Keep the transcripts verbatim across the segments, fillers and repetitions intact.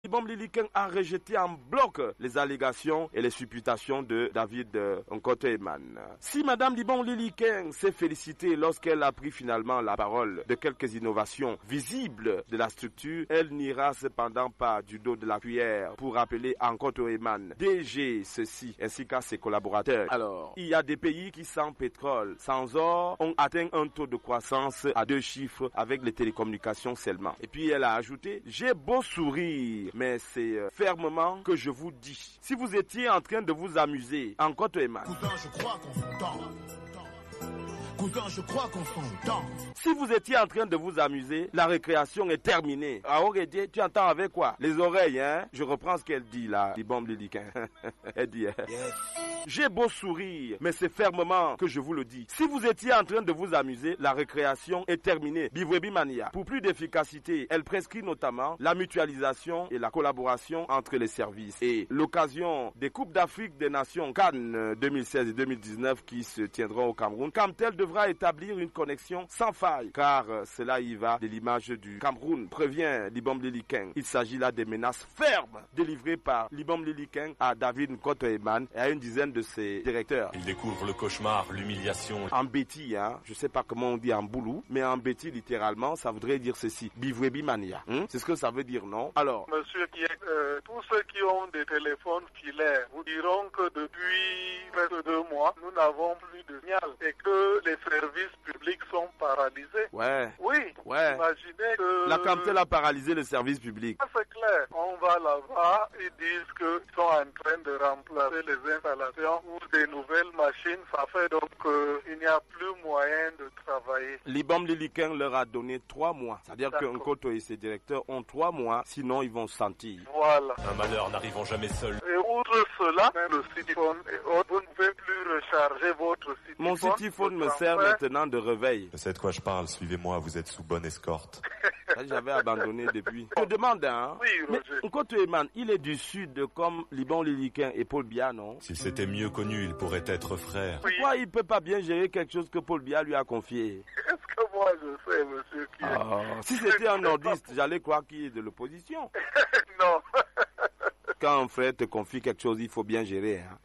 Libom Liliken a rejeté en bloc les allégations et les supputations de David Nkoto-Eman. Si Madame Libom Liliken s'est félicitée lorsqu'elle a pris finalement la parole de quelques innovations visibles de la structure, elle n'ira cependant pas du dos de la cuillère pour appeler Nkoto-Eman D G ceci ainsi qu'à ses collaborateurs. Alors, il y a des pays qui sans pétrole, sans or, ont atteint un taux de croissance à deux chiffres avec les télécommunications seulement. Et puis elle a ajouté, j'ai beau sourire, mais c'est euh, fermement que je vous dis. Si vous étiez en train de vous amuser, Nkoto-Eman. Cousin, je crois qu'on s'entend. Cousin, je crois qu'on s'entend. Si vous étiez en train de vous amuser, la récréation est terminée. Ah, Orédie, tu entends avec quoi? Les oreilles, hein? Je reprends ce qu'elle dit là, Libom Liliken. Elle dit, hein? Yes. J'ai beau sourire, mais c'est fermement que je vous le dis. Si vous étiez en train de vous amuser, la récréation est terminée. Bivwebi Mania. Pour plus d'efficacité, elle prescrit notamment la mutualisation et la collaboration entre les services. Et l'occasion des Coupes d'Afrique des Nations Cannes deux mille seize et deux mille dix-neuf qui se tiendront au Cameroun, Camtel devra établir une connexion sans faille, car cela y va de l'image du Cameroun, prévient Libom Liliken. Il s'agit là des menaces fermes délivrées par Libom Liliken à David Nkoto-Eman et à une dizaine de ses directeurs. Il découvre le cauchemar, l'humiliation. En béti, hein, je sais pas comment on dit en boulou, mais en béti littéralement, ça voudrait dire ceci, Bivwebi Mania. Hein? C'est ce que ça veut dire, non? Alors, Monsieur Kiek, euh, tous ceux qui ont des téléphones filaires vous diront que depuis près de deux mois, nous n'avons plus de signal et que les services publics sont paralysés. Ouais. Oui. Ouais. Imaginez que... La Camtel a paralysé le service public. Ah, c'est clair. On va là-bas, ils disent qu'ils sont en train de remplacer les installations ou des nouvelles machines. Ça fait donc qu'il n'y a plus moyen de travailler. Libom Liliken leur a donné trois mois. C'est-à-dire que Nkoto et ses directeurs ont trois mois, sinon ils vont sentir. Voilà. Un malheur n'arrivant jamais seul. Et outre cela, même le Cityphone et autres, vous ne pouvez plus recharger votre Cityphone. Mon Cityphone me sert maintenant de réveil. Je sais de quoi je parle, suivez-moi, vous êtes sous bonne escorte. J'avais abandonné depuis. Je demande, hein. Oui, mais Nkoto-Eman, il est du sud comme Libom Liliken et Paul Biya, non? S'il s'était mieux connu, il pourrait être frère. Oui. Pourquoi il peut pas bien gérer quelque chose que Paul Biya lui a confié? Est-ce que moi je sais, monsieur qui oh, si c'était un nordiste, j'allais croire qu'il est de l'opposition. Non. Quand un frère te confie quelque chose, il faut bien gérer, hein.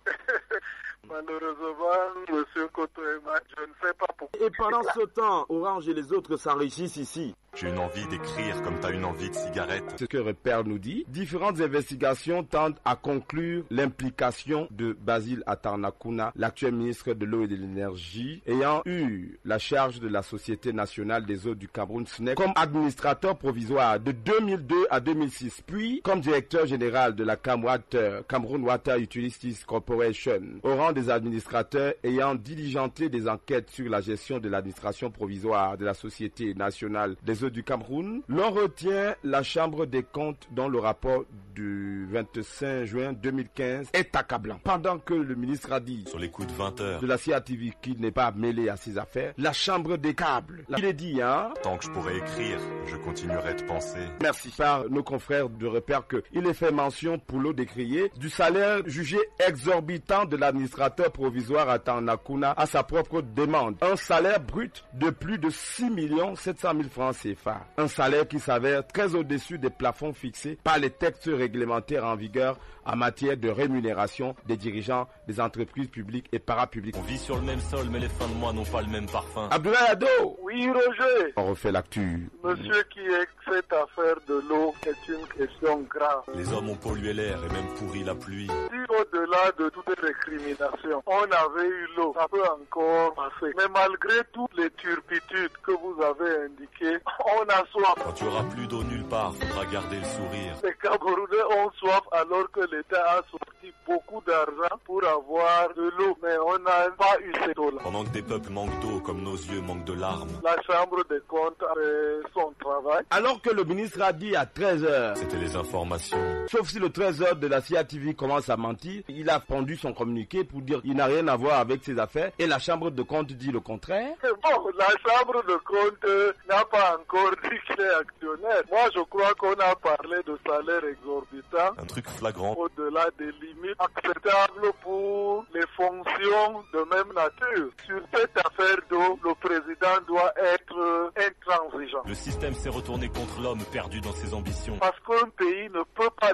Malheureusement, monsieur Nkoto-Eman, je ne sais pas pourquoi. Et pendant ce temps, Orange et les autres s'enrichissent ici. J'ai une envie d'écrire comme t'as une envie de cigarette. Ce que Repère nous dit, différentes investigations tentent à conclure l'implication de Basile Atarnakuna, l'actuel ministre de l'eau et de l'énergie, ayant eu la charge de la Société nationale des eaux du Cameroun, S N E C, comme administrateur provisoire de deux mille deux à deux mille six, puis comme directeur général de la Cameroun Water Utilities Corporation, au rang des administrateurs ayant diligenté des enquêtes sur la gestion de l'administration provisoire de la Société nationale des eaux du Cameroun. L'on retient la Chambre des comptes dont le rapport du vingt-cinq juin deux mille quinze est accablant. Pendant que le ministre a dit sur les coups de vingt heures de la C A T V qu'il n'est pas mêlé à ses affaires, la Chambre des câbles. Il est dit, hein. Tant que je pourrai écrire, je continuerai de penser. Merci. Par nos confrères de Repère que il est fait mention pour l'eau décriée du salaire jugé exorbitant de l'administrateur provisoire Atarnakuna à sa propre demande. Un salaire brut de plus de six millions sept cent mille francs C F A. Un salaire qui s'avère très au-dessus des plafonds fixés par les textes réglementaires en vigueur en matière de rémunération des dirigeants des entreprises publiques et parapubliques. On vit sur le même sol, mais les fins de mois n'ont pas le même parfum. Abdoulaye Ado. Oui, Roger. On refait l'actu. Monsieur qui est cette affaire de l'eau est une question grave. Les hommes ont pollué l'air et même pourri la pluie. Si au-delà de toute récrimination, on avait eu l'eau, ça peut encore passer. Mais malgré toutes les turpitudes que vous avez indiquées, on a soif. Quand tu auras plus d'eau nulle part, faudra garder le sourire. Les Camerounais ont soif alors que l'État a sorti beaucoup d'argent pour avoir de l'eau. Mais on n'a pas eu cette eau-là. Pendant que des peuples manquent d'eau comme nos yeux manquent de larmes. La Chambre des comptes a fait son travail. Alors que le ministre a dit à treize heures. C'était les informations. Sauf si le treize heures de la C A T V commence à mentir, il a pondu son communiqué pour dire qu'il n'a rien à voir avec ses affaires et la Chambre de compte dit le contraire. Bon, la Chambre de compte n'a pas encore dit qu'il est actionnaire. Moi, je crois qu'on a parlé de salaire exorbitant. Un truc flagrant. Au-delà des limites acceptables pour les fonctions de même nature. Sur cette affaire d'eau, le président doit être intransigeant. Le système s'est retourné contre l'homme perdu dans ses ambitions. Parce qu'un pays ne peut pas